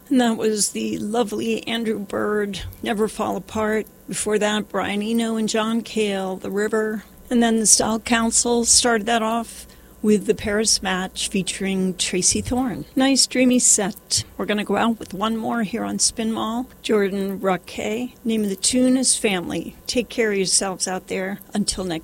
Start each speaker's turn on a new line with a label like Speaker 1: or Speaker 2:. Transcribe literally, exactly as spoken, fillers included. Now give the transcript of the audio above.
Speaker 1: And that was the lovely Andrew Bird, Never Fall Apart. Before that, Brian Eno and John Cale, The River. And then the Style Council started that off with the Paris Match featuring Tracy Thorn. Nice dreamy set. We're going to go out with one more here on Spin Mall. Jordan Raquet. Name of the tune is Family. Take care of yourselves out there. Until next